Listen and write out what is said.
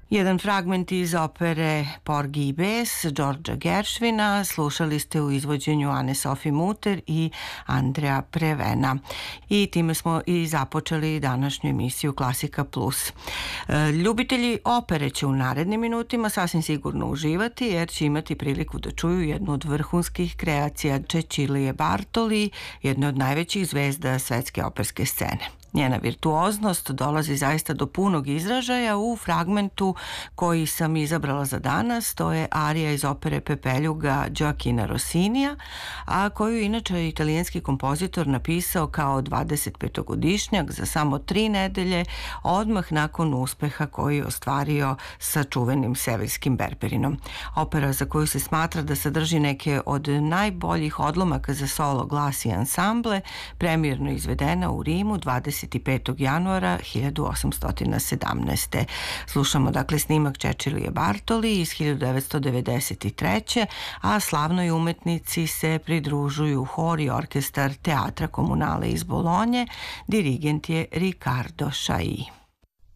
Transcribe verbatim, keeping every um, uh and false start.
Jedan fragment iz opere Porgy i bes Georgea Gershwina slušali ste u izvođenju Anne-Sophie Mutter i Andrea Prevena. I time smo i započeli današnju emisiju Klasika Plus. Ljubitelji opere će u narednim minutima sasvim sigurno uživati jer će imati priliku da čuju jednu od vrhunskih kreacija Cecilije Bartoli, jedne od najvećih zvezda svetske operske scene. Njena virtuoznost dolazi zaista do punog izražaja u fragmentu koji sam izabrala za danas. To je arija iz opere Pepeljuga Gioachina Rossinija, a koju inače italijanski kompozitor napisao kao dvadesetpetogodišnjak za samo tri nedelje, odmah nakon uspeha koji je ostvario sa čuvenim Seviljskim Berberinom. Opera za koju se smatra da sadrži neke od najboljih odlomaka za solo, glas i ansamble, premijerno izvedena u Rimu dvadeset petog januara hiljadu osamsto sedamnaeste. Slušamo dakle snimak Cecilije Bartoli iz hiljadu devetsto devedeset treće. a slavnoj umetnici se pridružuju hor i orkestar Teatra Komunale iz Bolonje, dirigent je Riccardo Chailly.